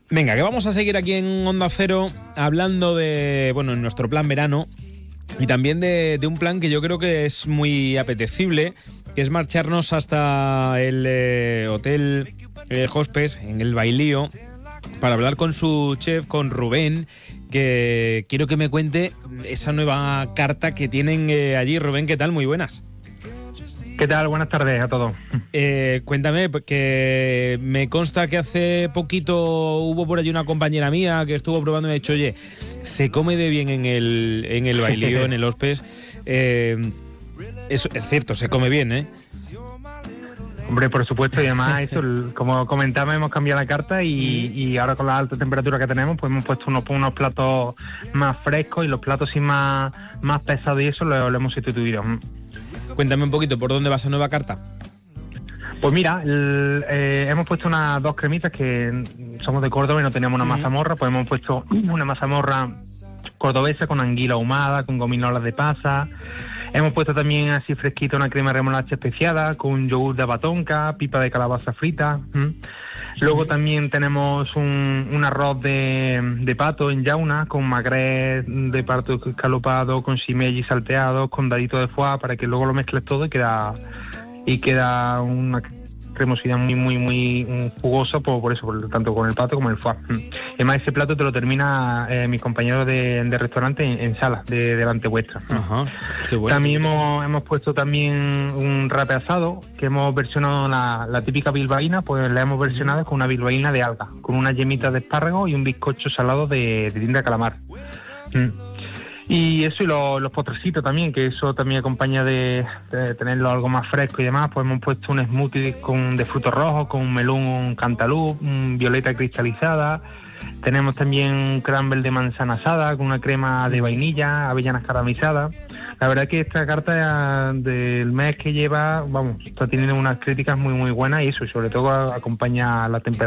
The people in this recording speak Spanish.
Venga, que vamos a seguir aquí en Onda Cero hablando de, bueno, en nuestro plan verano y también de un plan que yo creo que es muy apetecible, que es marcharnos hasta el Hotel Hospes en el Bailío para hablar con su chef, con Rubén, que quiero que me cuente esa nueva carta que tienen allí. Rubén, ¿qué tal? Muy buenas. ¿Qué tal? Buenas tardes a todos. Cuéntame, que me consta que hace poquito hubo por allí una compañera mía que estuvo probando y me ha dicho, oye, se come de bien en el Bailío, en el Hospes. Eso es cierto, se come bien, ¿eh? Hombre, por supuesto, y además eso, como comentaba, hemos cambiado la carta y ahora con la alta temperatura que tenemos, pues hemos puesto unos platos más frescos y los platos sin más pesados y eso lo hemos sustituido. Cuéntame un poquito, ¿por dónde va esa nueva carta? Pues mira, hemos puesto unas dos cremitas que somos de Córdoba y no teníamos una mazamorra, pues hemos puesto una mazamorra cordobesa con anguila ahumada, con gominolas de pasa. Hemos puesto también así fresquita una crema de remolacha especiada con yogur de abatonca, pipa de calabaza frita. Luego también tenemos un arroz de pato en jauna con magret de pato escalopado, con shimeji salteado, con dadito de foie para que luego lo mezcles todo y queda una cremosidad muy jugosa por eso, tanto con el pato como el foie. Además, ese plato te lo termina mis compañeros de restaurante en sala, delante vuestra. Ajá, qué bueno. También hemos puesto también un rape asado, que hemos versionado la típica bilbaína, pues la hemos versionado con una bilbaína de alga, con unas yemitas de espárrago y un bizcocho salado de tinta de calamar. Y eso, y los postrecitos también, que eso también acompaña de tenerlo algo más fresco y demás. Pues hemos puesto un smoothie de frutos rojos, con un melón, un cantaloupe, violeta cristalizada. Tenemos también un crumble de manzana asada con una crema de vainilla, avellanas caramelizadas. La verdad que esta carta del mes que lleva, vamos, está teniendo unas críticas muy buenas y eso, y sobre todo acompaña la temperatura.